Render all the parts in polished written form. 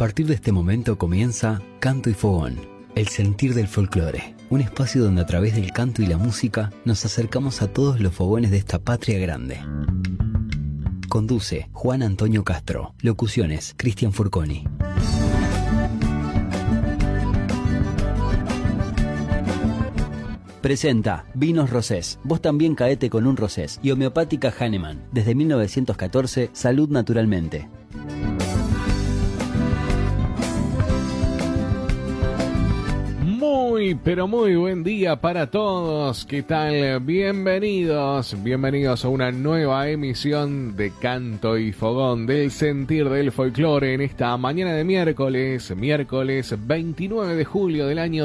partir de este momento comienza Canto y Fogón, el sentir del folclore. Un espacio donde a través del canto y la música nos acercamos a todos los fogones de esta patria grande. Conduce Juan Antonio Castro. Locuciones Cristian Furconi. Presenta Vinos Rosés. Vos también caete con un rosés. Y Homeopática Hahnemann. Desde 1914, salud naturalmente. Muy, pero muy buen día para todos. ¿Qué tal? Bienvenidos a una nueva emisión de Canto y Fogón, del sentir del folclore, en esta mañana de miércoles 29 de julio del año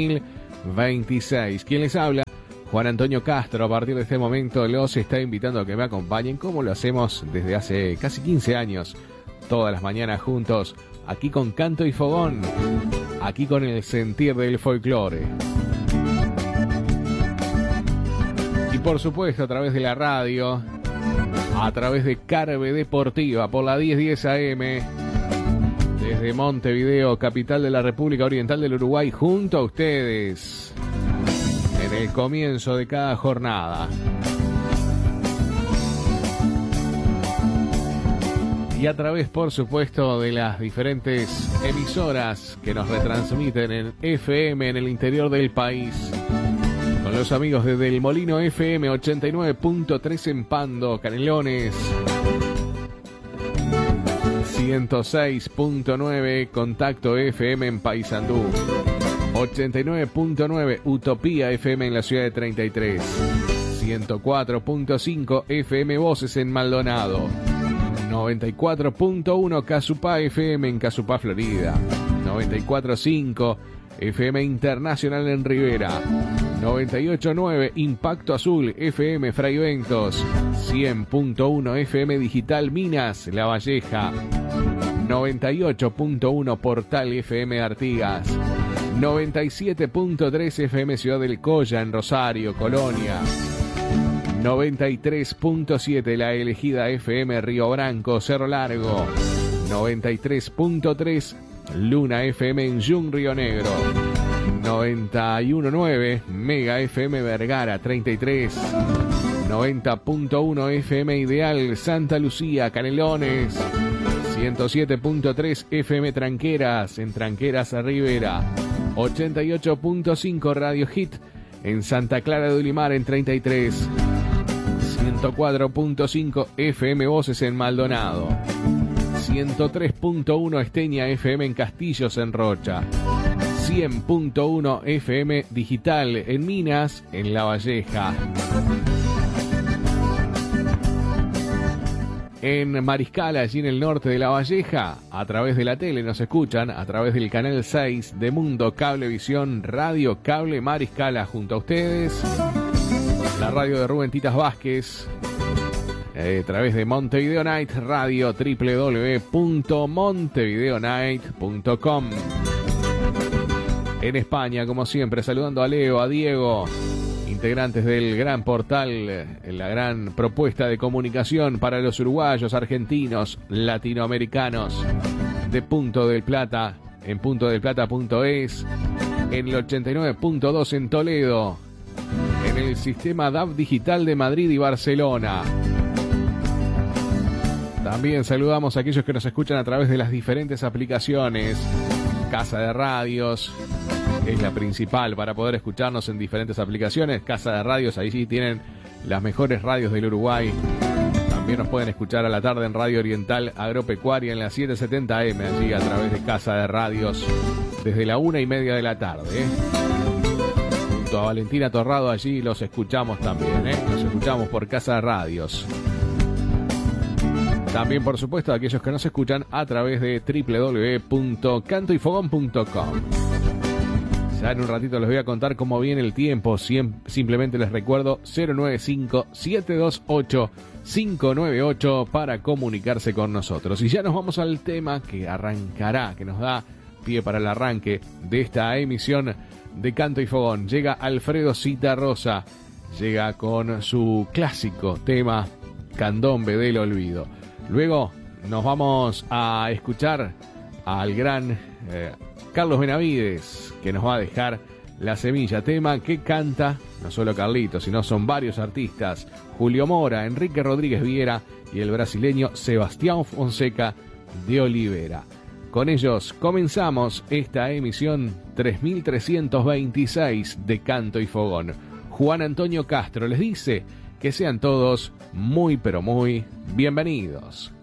2026. ¿Quién les habla? Juan Antonio Castro. A partir de este momento los está invitando a que me acompañen, como lo hacemos desde hace casi 15 años, todas las mañanas juntos, aquí con Canto y Fogón, aquí con el sentir del folclore. Y por supuesto a través de la radio, a través de Carve Deportiva por la 1010 AM, desde Montevideo, capital de la República Oriental del Uruguay, junto a ustedes en el comienzo de cada jornada. Y a través, por supuesto, de las diferentes emisoras que nos retransmiten en FM en el interior del país. Con los amigos de Del Molino FM 89.3 en Pando, Canelones. 106.9 Contacto FM en Paysandú. 89.9 Utopía FM en la ciudad de 33. 104.5 FM Voces en Maldonado. 94.1 Casupá FM en Casupá, Florida. 94.5 FM Internacional en Rivera. 98.9 Impacto Azul FM Fraiventos. 100.1 FM Digital Minas La Valleja. 98.1 Portal FM Artigas. 97.3 FM Ciudad del Colla en Rosario, Colonia. 93.7 La Elegida FM Río Branco, Cerro Largo. 93.3 Luna FM en Yung, Río Negro. 91.9 Mega FM Vergara 33. 90.1 FM Ideal Santa Lucía, Canelones. 107.3 FM Tranqueras en Tranqueras, Rivera. 88.5 Radio Hit en Santa Clara de Ulimar en 33. 104.5 FM Voces en Maldonado. 103.1 Esteña FM en Castillos en Rocha. 100.1 FM Digital en Minas en La Valleja. En Mariscal, allí en el norte de La Valleja, a través de la tele nos escuchan, a través del canal 6 de Mundo Cablevisión, Radio Cable Mariscala, junto a ustedes. La radio de Rubén Titas Vázquez, a través de Montevideo Night Radio, www.montevideonight.com. En España, como siempre, saludando a Leo, a Diego, integrantes del gran portal, la gran propuesta de comunicación para los uruguayos, argentinos, latinoamericanos, de Punto del Plata, en puntodelplata.es, en el 89.2 en Toledo, en el sistema DAB digital de Madrid y Barcelona. También saludamos a aquellos que nos escuchan a través de las diferentes aplicaciones. Casa de Radios es la principal para poder escucharnos en diferentes aplicaciones. Casa de Radios, ahí sí tienen las mejores radios del Uruguay. También nos pueden escuchar a la tarde en Radio Oriental Agropecuaria en la 770M, allí a través de Casa de Radios, desde la 1:30 de la tarde. Junto a Valentina Torrado, allí los escuchamos también, los escuchamos por Casa de Radios. También, por supuesto, aquellos que nos escuchan a través de www.cantoyfogón.com. Ya en un ratito les voy a contar cómo viene el tiempo. Simplemente les recuerdo 095-728-598 para comunicarse con nosotros. Y ya nos vamos al tema que arrancará, que nos da pie para el arranque de esta emisión de Canto y Fogón. Llega Alfredo Citarrosa, llega con su clásico tema Candombe del Olvido. Luego nos vamos a escuchar al gran Carlos Benavides, que nos va a dejar La Semilla, tema que canta no solo Carlitos, sino son varios artistas: Julio Mora, Enrique Rodríguez Viera y el brasileño Sebastián Fonseca de Oliveira. Con ellos comenzamos esta emisión 3326 de Canto y Fogón. Juan Antonio Castro les dice que sean todos muy pero muy bienvenidos.